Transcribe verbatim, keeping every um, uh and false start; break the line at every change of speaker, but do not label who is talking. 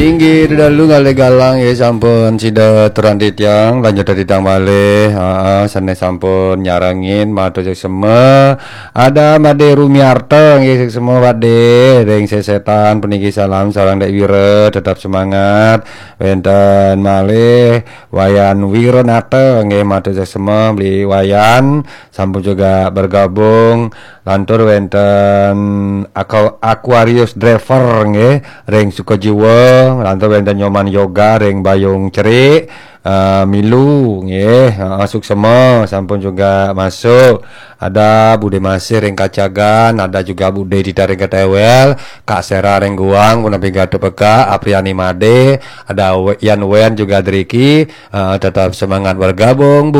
Tinggi dalu ngale galang ya sampun sida terandit yang lanjut dari tang malih heeh sene sampun nyarangin matur seme ada Made Rumiarto nggih semua wade ring sesetan puniki salam sareng Dek Wire tetap semangat wonten malih Wayan Wironata nggih matur seme beli Wayan sampun juga bergabung lantur wonten Aquarius Driver nggih ring Sukojiwo lantur wonten Nyoman Yoga ring Bayung Cerik uh, Milu nggih uh, masuk semua sampun juga masuk ada Bude Masih ring Kacagan ada juga Bude di ring Ketewel Kak Sera ring Guang punapi Gato Peka Apriani Made ada Yan Wen juga Driki uh, tetap semangat bergabung Bu.